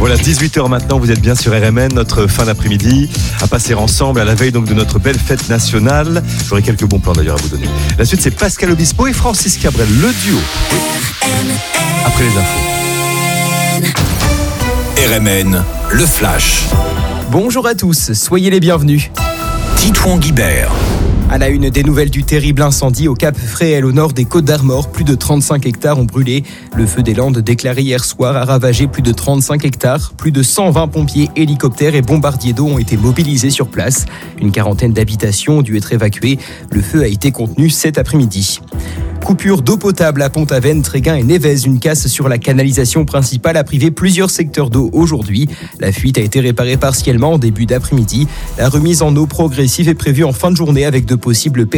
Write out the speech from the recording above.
Voilà, 18h maintenant, vous êtes bien sur RMN, notre fin d'après-midi, à passer ensemble à la veille donc de notre belle fête nationale. J'aurai quelques bons plans d'ailleurs à vous donner. La suite, c'est Pascal Obispo et Francis Cabrel, le duo. Après les infos. RMN, le Flash. Bonjour à tous, soyez les bienvenus. Titouan Guibert. À la une des nouvelles du terrible incendie au Cap Fréhel au nord des Côtes d'Armor, plus de 35 hectares ont brûlé. Le feu des Landes déclaré hier soir a ravagé plus de 35 hectares. Plus de 120 pompiers, hélicoptères et bombardiers d'eau ont été mobilisés sur place. Une quarantaine d'habitations ont dû être évacuées. Le feu a été contenu cet après-midi. Coupure d'eau potable à Pont-Aven, Tréguin et Névez. Une casse sur la canalisation principale a privé plusieurs secteurs d'eau aujourd'hui. La fuite a été réparée partiellement en début d'après-midi. La remise en eau progressive est prévue en fin de journée avec de possibles